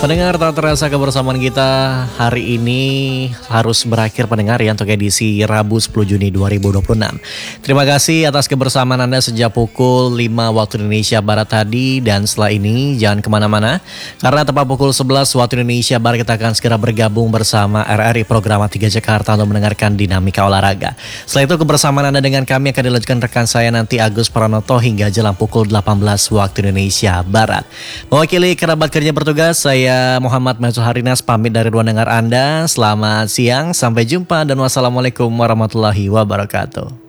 Pendengar, tak terasa kebersamaan kita hari ini harus berakhir pendengar ya untuk edisi Rabu 10 Juni 2026. Terima kasih atas kebersamaan Anda sejak pukul 5 waktu Indonesia Barat tadi. Dan setelah ini jangan kemana-mana, karena tepat pukul 11 waktu Indonesia Barat kita akan segera bergabung bersama RRI Program 3 Jakarta untuk mendengarkan dinamika olahraga. Setelah itu kebersamaan Anda dengan kami akan dilanjutkan rekan saya nanti Agus Pranoto hingga jelang pukul 18 waktu Indonesia Barat. Mewakili kerabat kerja bertugas, saya Muhammad Mazhar Harinas pamit dari ruang dengar Anda. Selamat siang, sampai jumpa dan wassalamualaikum warahmatullahi wabarakatuh.